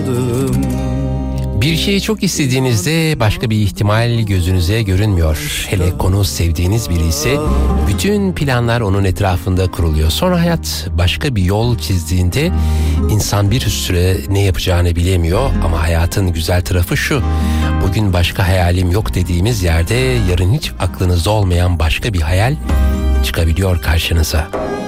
Bir şeyi çok istediğinizde başka bir ihtimal gözünüze görünmüyor. Hele konu sevdiğiniz biri ise bütün planlar onun etrafında kuruluyor. Sonra hayat başka bir yol çizdiğinde insan bir süre ne yapacağını bilemiyor. Ama hayatın güzel tarafı şu: bugün başka hayalim yok dediğimiz yerde yarın hiç aklınızda olmayan başka bir hayal çıkabiliyor karşınıza.